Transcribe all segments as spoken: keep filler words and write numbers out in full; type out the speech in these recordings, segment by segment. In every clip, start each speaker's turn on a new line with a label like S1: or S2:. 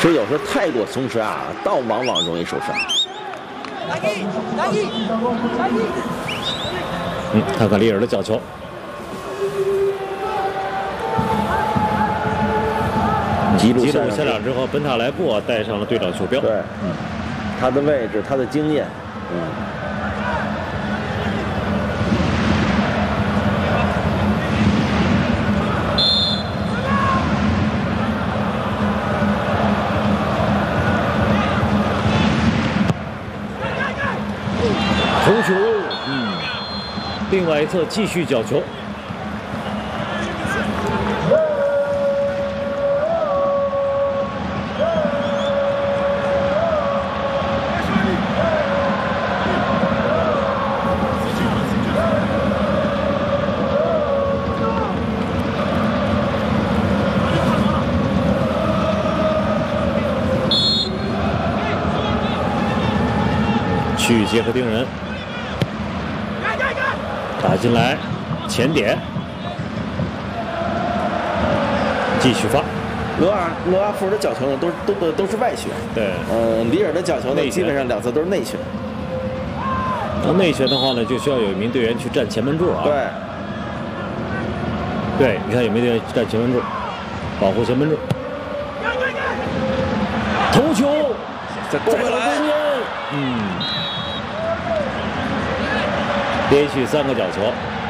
S1: 所以有时候太过松弛啊，倒往往容易受伤。
S2: 嗯，看看里尔的角球。
S1: 一路
S2: 下场之后，本塔莱布带上了队长袖标。
S1: 对，嗯，他的位置，他的经验，嗯。
S2: 头球，嗯，另外一侧继续角球。 去结合盯人，打进来，前点，继续发。
S1: 罗阿罗阿福的角球呢，都都都都是外旋。对，嗯，里尔的角球呢，基本上两侧都是内旋。
S2: 那内旋的话呢，就需要有一名队员去站前门柱啊。
S1: 对，
S2: 对，你看有没有队员站前门柱，保护前门柱。头球，
S1: 再勾回来，
S2: 嗯。 连续三个角球，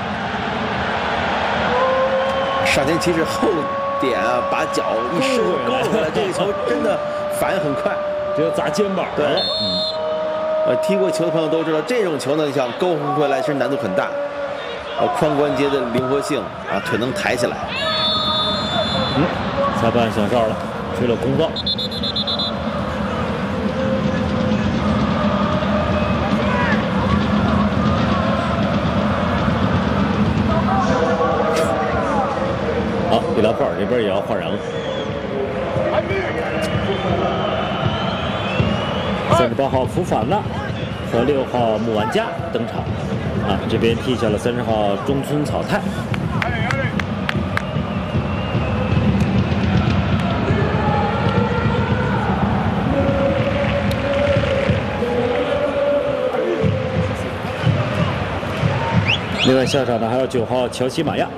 S1: 上前其实后点啊，把脚一伸勾回来，这个球真的反应很快，
S2: 只有砸肩膀。
S1: 对，嗯，呃，踢过球的朋友都知道，这种球呢，想勾回来是难度很大，呃，髋关节的灵活性啊，腿能抬起来。
S2: 嗯，裁判响哨了，吹了公告。 好，比拉布尔这边也要换人了。三十八号福法纳和六号穆万加登场，啊，这边踢下了三十号中村草太。另外下场的还有九号乔西马亚。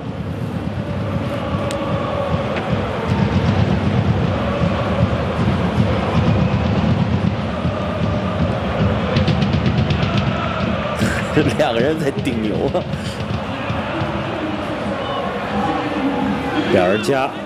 S1: 这两个人在顶牛啊！
S2: 点儿加